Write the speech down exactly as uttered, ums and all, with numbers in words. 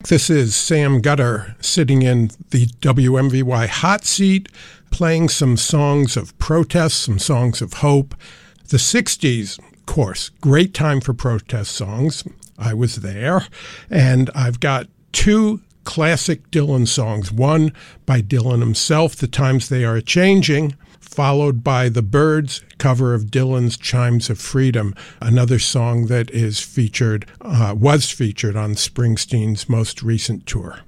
This is Sam Gutter sitting in the W M V Y hot seat, playing some songs of protest, some songs of hope. The sixties, of course, great time for protest songs. I was there, and I've got two classic Dylan songs, one by Dylan himself, The Times They Are Changing, followed by the Byrds cover of Dylan's Chimes of Freedom, another song that is featured, uh, was featured on Springsteen's most recent tour.